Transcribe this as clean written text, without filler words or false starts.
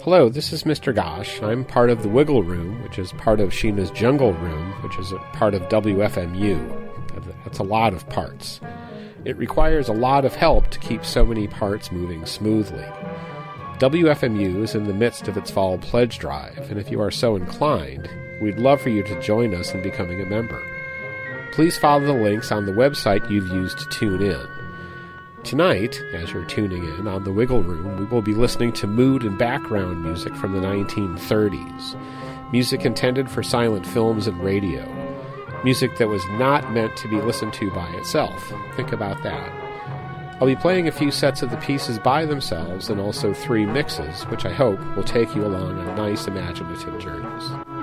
Hello, this is Mr. Gosh. I'm part of the Wiggle Room, which is part of Sheena's Jungle Room, which is a part of WFMU. That's a lot of parts. It requires a lot of help to keep so many parts moving smoothly. WFMU is in the midst of its fall pledge drive, and if you are so inclined, we'd love for you to join us in becoming a member. Please follow the links on the website you've used to tune in. Tonight, as you're tuning in on the Wiggle Room, we will be listening to mood and background music from the 1930s. Music intended for silent films and radio. Music that was not meant to be listened to by itself. Think about that. I'll be playing a few sets of the pieces by themselves and also 3 mixes, which I hope will take you along on nice imaginative journeys.